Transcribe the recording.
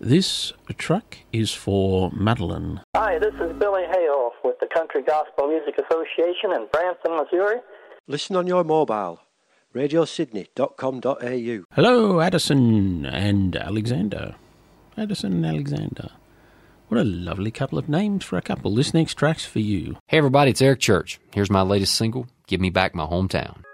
this track is for Madeline. Hi, this is Billy Hayhoff with the Country Gospel Music Association in Branson, Missouri. Listen on your mobile, radiosydney.com.au. Hello, Addison and Alexander. Addison and Alexander. What a lovely couple of names for a couple. This next track's for you. Hey everybody, it's Eric Church. Here's my latest single, Give Me Back My Hometown.